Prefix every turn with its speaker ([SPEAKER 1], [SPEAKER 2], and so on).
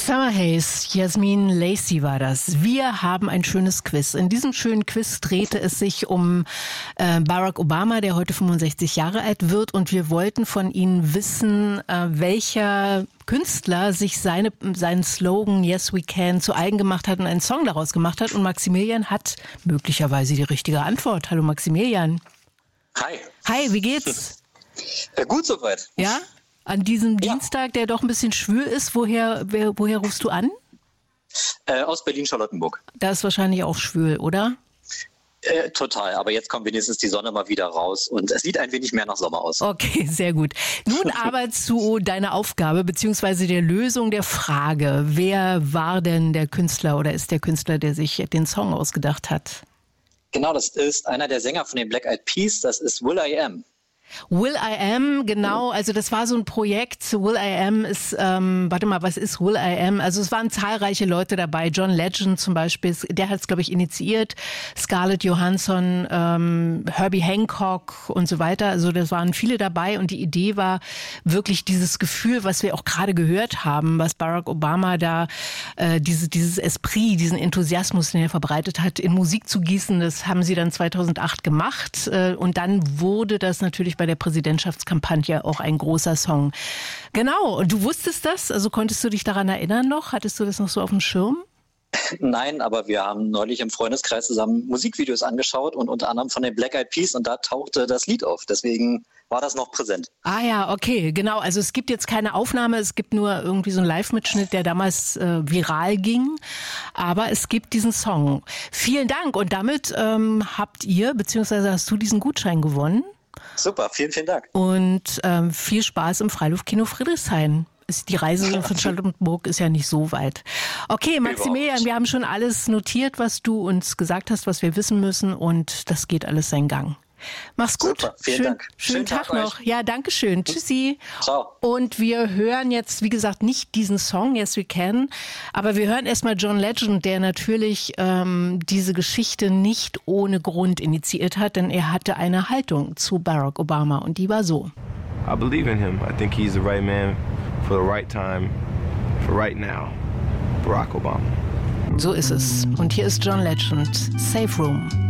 [SPEAKER 1] Summer Haze, Yasmin Lacey war das. Wir haben ein schönes Quiz. In diesem schönen Quiz drehte es sich um Barack Obama, der heute 65 Jahre alt wird. Und wir wollten von Ihnen wissen, welcher Künstler sich seinen Slogan Yes We Can zu eigen gemacht hat und einen Song daraus gemacht hat. Und Maximilian hat möglicherweise die richtige Antwort. Hallo Maximilian.
[SPEAKER 2] Hi.
[SPEAKER 1] Hi, wie geht's?
[SPEAKER 2] Gut soweit.
[SPEAKER 1] Ja? An diesem Dienstag, der doch ein bisschen schwül ist, woher rufst du an?
[SPEAKER 2] Aus Berlin-Charlottenburg.
[SPEAKER 1] Da ist wahrscheinlich auch schwül, oder?
[SPEAKER 2] Total, aber jetzt kommt wenigstens die Sonne mal wieder raus und es sieht ein wenig mehr nach Sommer aus.
[SPEAKER 1] Okay, sehr gut. Nun aber zu deiner Aufgabe bzw. der Lösung der Frage. Wer war denn der Künstler oder ist der Künstler, der sich den Song ausgedacht hat?
[SPEAKER 2] Genau, das ist einer der Sänger von den Black Eyed Peas, das ist will.i.am.
[SPEAKER 1] will.i.am, genau, also das war so ein Projekt. will.i.am ist, was ist will.i.am? Also es waren zahlreiche Leute dabei, John Legend zum Beispiel, der hat es, glaube ich, initiiert, Scarlett Johansson, Herbie Hancock und so weiter, also das waren viele dabei und die Idee war wirklich dieses Gefühl, was wir auch gerade gehört haben, was Barack Obama da, dieses Esprit, diesen Enthusiasmus, den er verbreitet hat, in Musik zu gießen, das haben sie dann 2008 gemacht und dann wurde das natürlich bei der Präsidentschaftskampagne auch ein großer Song. Genau, und du wusstest das? Also konntest du dich daran erinnern noch? Hattest du das noch so auf dem Schirm?
[SPEAKER 2] Nein, aber wir haben neulich im Freundeskreis zusammen Musikvideos angeschaut und unter anderem von den Black Eyed Peas und da tauchte das Lied auf. Deswegen war das noch präsent.
[SPEAKER 1] Ah ja, okay, genau. Also es gibt jetzt keine Aufnahme, es gibt nur irgendwie so einen Live-Mitschnitt, der damals viral ging. Aber es gibt diesen Song. Vielen Dank und damit habt ihr, beziehungsweise hast du diesen Gutschein gewonnen.
[SPEAKER 2] Super, vielen, vielen Dank.
[SPEAKER 1] Und viel Spaß im Freiluftkino Friedrichshain. Die Reise von Charlottenburg ist ja nicht so weit. Okay, Maximilian, wir haben schon alles notiert, was du uns gesagt hast, was wir wissen müssen und das geht alles seinen Gang. Mach's gut.
[SPEAKER 2] Super, vielen Dank.
[SPEAKER 1] Schönen Tag noch. Ja, danke schön. Tschüssi.
[SPEAKER 2] Ciao.
[SPEAKER 1] Und wir hören jetzt, wie gesagt, nicht diesen Song, Yes We Can, aber wir hören erstmal John Legend, der natürlich diese Geschichte nicht ohne Grund initiiert hat, denn er hatte eine Haltung zu Barack Obama und die war so.
[SPEAKER 3] I believe in him. I think he's the right man for the right time, for right now. Barack Obama.
[SPEAKER 1] So ist es. Und hier ist John Legend, Safe Room.